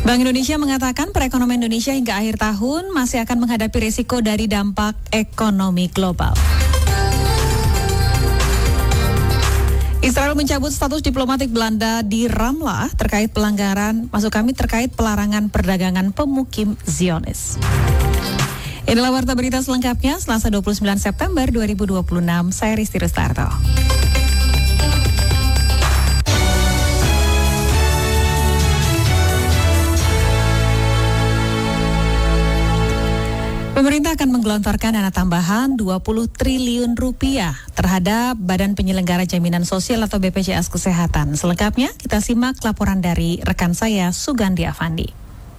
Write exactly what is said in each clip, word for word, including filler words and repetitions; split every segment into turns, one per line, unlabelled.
Bank Indonesia mengatakan perekonomian Indonesia hingga akhir tahun masih akan menghadapi risiko dari dampak ekonomi global. Israel mencabut status diplomatik Belanda di Ramlah terkait pelanggaran, maksud kami terkait pelarangan perdagangan pemukim Zionis. Inilah warta berita selengkapnya Selasa dua puluh sembilan September dua ribu dua puluh enam. Saya Risti Rustarto. Pemerintah akan menggelontorkan dana tambahan dua puluh triliun rupiah terhadap Badan Penyelenggara Jaminan Sosial atau B P J S Kesehatan. Selengkapnya kita simak laporan dari rekan saya Sugandi Avandi.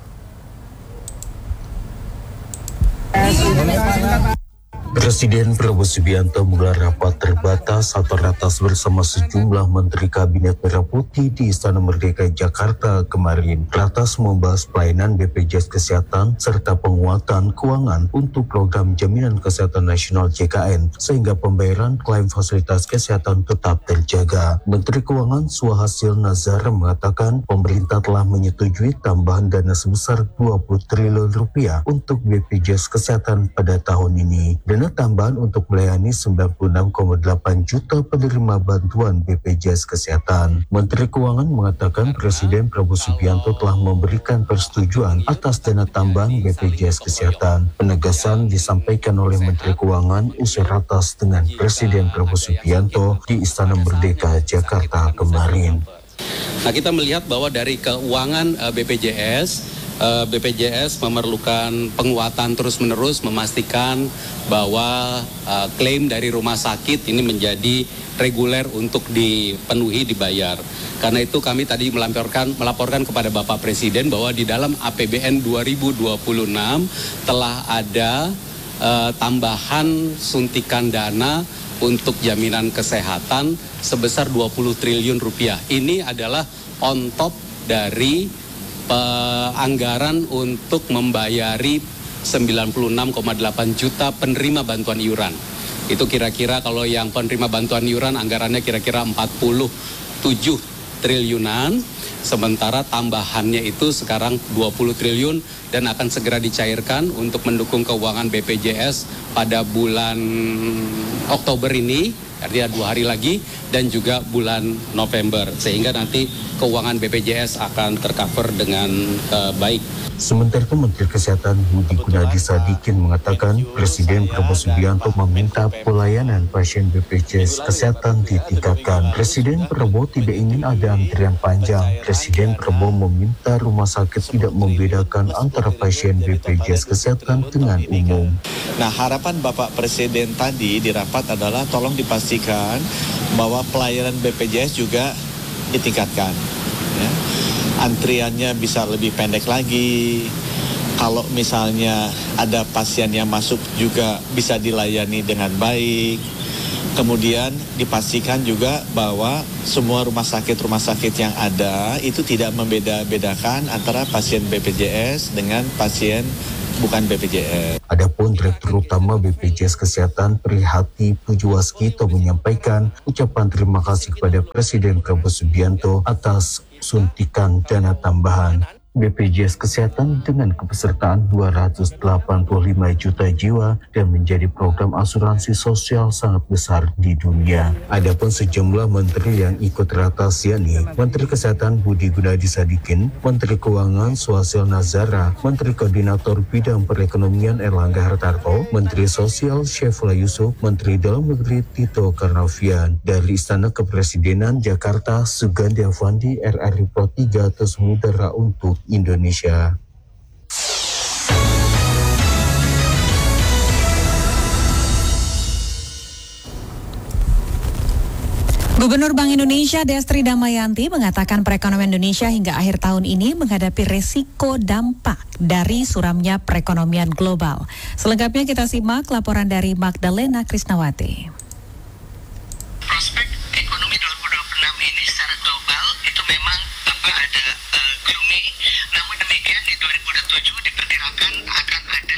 Presiden Prabowo Subianto menggelar rapat terbatas atau ratas bersama sejumlah Menteri Kabinet Merah Putih di Istana Merdeka Jakarta kemarin. Ratas membahas pelayanan B P J S Kesehatan serta penguatan keuangan untuk program Jaminan Kesehatan Nasional J K N sehingga pembayaran klaim fasilitas kesehatan tetap terjaga. Menteri Keuangan Suhasil Nazar mengatakan pemerintah telah menyetujui tambahan dana sebesar dua puluh triliun rupiah untuk B P J S Kesehatan pada tahun ini. Dana tambahan untuk melayani sembilan puluh enam koma delapan juta penerima bantuan B P J S Kesehatan. Menteri Keuangan mengatakan Presiden Prabowo Subianto telah memberikan persetujuan atas dana tambahan B P J S Kesehatan. Penegasan disampaikan oleh Menteri Keuangan usai ratas dengan Presiden Prabowo Subianto di Istana Merdeka Jakarta kemarin.
Nah, kita melihat bahwa dari keuangan uh, B P J S B P J S memerlukan penguatan terus-menerus memastikan bahwa uh, klaim dari rumah sakit ini menjadi reguler untuk dipenuhi, dibayar. Karena itu kami tadi melaporkan, melaporkan kepada Bapak Presiden bahwa di dalam A P B N dua ribu dua puluh enam telah ada uh, tambahan suntikan dana untuk jaminan kesehatan sebesar dua puluh triliun rupiah. Ini adalah on top dari anggaran untuk membayari sembilan puluh enam koma delapan juta penerima bantuan iuran. Itu kira-kira kalau yang penerima bantuan iuran anggarannya kira-kira empat puluh tujuh triliunan, sementara tambahannya itu sekarang dua puluh triliun dan akan segera dicairkan untuk mendukung keuangan B P J S pada bulan Oktober ini, artinya dua hari lagi, dan juga bulan November, sehingga nanti keuangan B P J S akan tercover dengan uh, baik.
Sementara itu Menteri Kesehatan Budi Gunadi Sadikin mengatakan Presiden Prabowo Subianto meminta pelayanan pasien B P J S Kesehatan ditingkatkan. Presiden Prabowo tidak ingin ada antrian panjang. Presiden Prabowo meminta rumah sakit tidak membedakan antara pasien B P J S Kesehatan dengan umum.
Nah, harapan Bapak Presiden tadi di rapat adalah tolong dipastikan bahwa pelayanan B P J S juga ditingkatkan. Ya. Antriannya bisa lebih pendek lagi. Kalau misalnya ada pasien yang masuk juga bisa dilayani dengan baik. Kemudian dipastikan juga bahwa semua rumah sakit-rumah sakit yang ada itu tidak membeda-bedakan antara pasien B P J S dengan pasien bukan B P J S.
Adapun Direktur Utama B P J S Kesehatan Prihati Pujuwaskito menyampaikan ucapan terima kasih kepada Presiden Prabowo Subianto atas suntikan dana tambahan B P J S Kesehatan dengan kepesertaan dua ratus delapan puluh lima juta jiwa dan menjadi program asuransi sosial sangat besar di dunia. Adapun sejumlah menteri yang ikut ratas yakni Menteri Kesehatan Budi Gunadi Sadikin, Menteri Keuangan Suhasil Nazara, Menteri Koordinator Bidang Perekonomian Erlangga Hartarto, Menteri Sosial Syaifullah Yusuf, Menteri Dalam Negeri Tito Karnavian. Dari Istana Kepresidenan Jakarta, Sugandi Avandi, R R I Pro tiga Terus Mudara untuk Indonesia.
Gubernur Bank Indonesia Destri Damayanti mengatakan perekonomian Indonesia hingga akhir tahun ini menghadapi resiko dampak dari suramnya perekonomian global. Selengkapnya kita simak laporan dari Magdalena Krisnawati.
Prospek ekonomi dua ribu dua puluh enam ini secara global itu memang apa ada uh, gloomy. Namun demikian di dua ribu dua puluh tujuh diperkirakan akan ada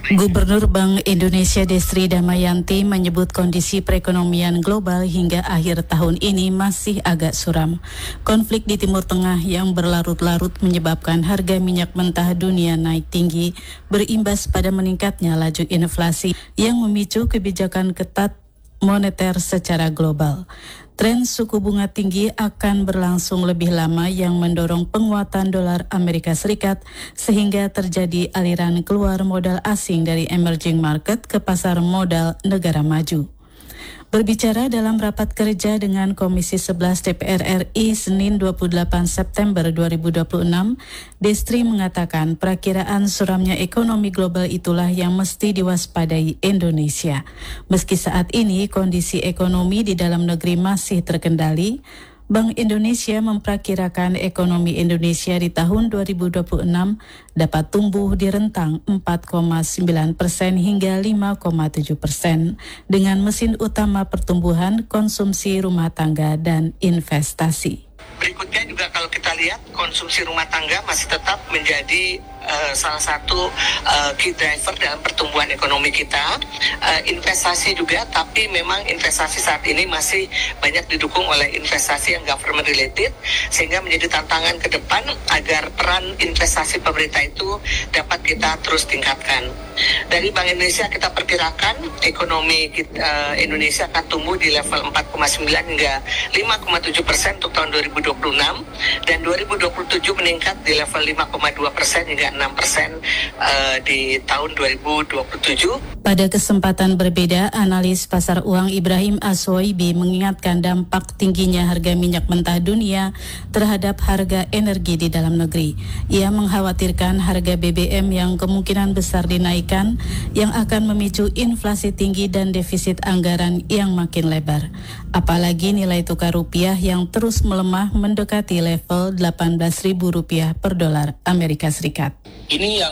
Gubernur Bank Indonesia Destri Damayanti menyebut kondisi perekonomian global hingga akhir tahun ini masih agak suram. Konflik di Timur Tengah yang berlarut-larut menyebabkan harga minyak mentah dunia naik tinggi, berimbas pada meningkatnya laju inflasi yang memicu kebijakan ketat moneter secara global. Tren suku bunga tinggi akan berlangsung lebih lama yang mendorong penguatan dolar Amerika Serikat sehingga terjadi aliran keluar modal asing dari emerging market ke pasar modal negara maju. Berbicara dalam rapat kerja dengan Komisi sebelas D P R R I Senin dua puluh delapan September dua ribu dua puluh enam, Destri mengatakan perakiraan suramnya ekonomi global itulah yang mesti diwaspadai Indonesia. Meski saat ini kondisi ekonomi di dalam negeri masih terkendali, Bank Indonesia memperkirakan ekonomi Indonesia di tahun dua ribu dua puluh enam dapat tumbuh di rentang empat koma sembilan persen hingga lima koma tujuh persen dengan mesin utama pertumbuhan konsumsi rumah tangga dan investasi.
Berikutnya juga kalau kita lihat konsumsi rumah tangga masih tetap menjadi uh, salah satu uh, key driver dalam pertumbuhan ekonomi kita. Uh, investasi juga, tapi memang investasi saat ini masih banyak didukung oleh investasi yang government related, sehingga menjadi tantangan ke depan agar peran investasi pemerintah itu dapat kita terus tingkatkan. Dari Bank Indonesia kita perkirakan ekonomi kita, uh, Indonesia akan tumbuh di level empat koma sembilan hingga lima koma tujuh persen untuk tahun dua ribu dua puluh enam dan dua ribu dua puluh tujuh meningkat di level lima koma dua persen hingga enam persen uh, di tahun dua ribu dua puluh tujuh.
Pada kesempatan berbeda, analis pasar uang Ibrahim Aswaibi mengingatkan dampak tingginya harga minyak mentah dunia terhadap harga energi di dalam negeri. Ia mengkhawatirkan harga B B M yang kemungkinan besar dinaikkan yang akan memicu inflasi tinggi dan defisit anggaran yang makin lebar. Apalagi nilai tukar rupiah yang terus melemah mendekati level delapan belas ribu rupiah per dolar Amerika Serikat.
Ini yang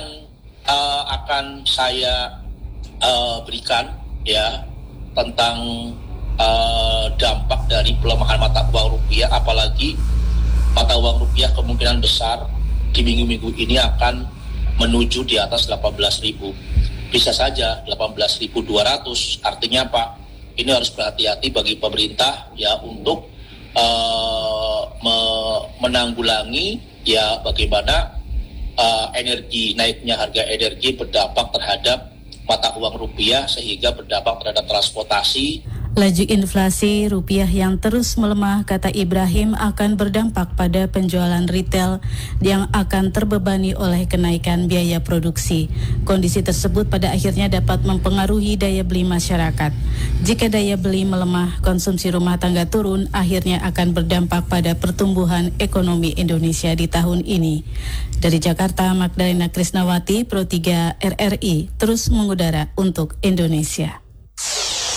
uh, akan saya uh, berikan ya tentang uh, dampak dari pelemahan mata uang rupiah, apalagi mata uang rupiah kemungkinan besar di minggu-minggu ini akan menuju di atas delapan belas ribu. Bisa saja delapan belas ribu dua ratus. Artinya apa? Ini harus berhati-hati bagi pemerintah ya untuk uh, me- menanggulangi ya bagaimana uh, energi naiknya harga energi berdampak terhadap mata uang rupiah sehingga berdampak terhadap transportasi.
Laju inflasi rupiah yang terus melemah, kata Ibrahim, akan berdampak pada penjualan retail yang akan terbebani oleh kenaikan biaya produksi. Kondisi tersebut pada akhirnya dapat mempengaruhi daya beli masyarakat. Jika daya beli melemah, konsumsi rumah tangga turun, akhirnya akan berdampak pada pertumbuhan ekonomi Indonesia di tahun ini. Dari Jakarta, Magdalena Krisnawati, Pro tiga R R I, terus mengudara untuk Indonesia.